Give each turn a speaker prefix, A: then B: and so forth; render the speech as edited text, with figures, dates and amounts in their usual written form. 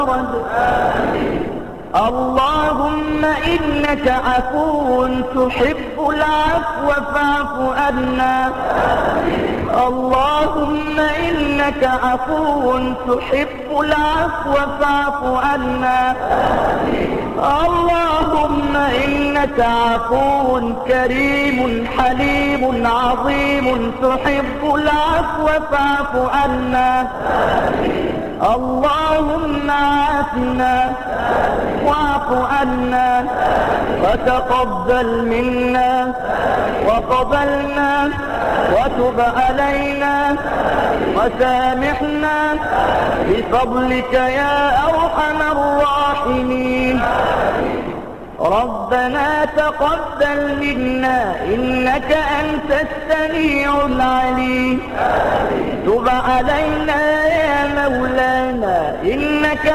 A: اللهم إنك عفو تحب العفو فاعف عنا. اللهم إنك عفو تحب العفو فاعف عنا. اللهم إنك عفو كريم حليم عظيم تحب العفو فاعف عنا. اللهم عافنا واعف عنا وتقبل منا وقبلنا وتب علينا وسامحنا بفضلك يا أرحم الراحمين. ربنا تقبل منا إنك أنت السميع العليم. تب علينا يا مولانا إنك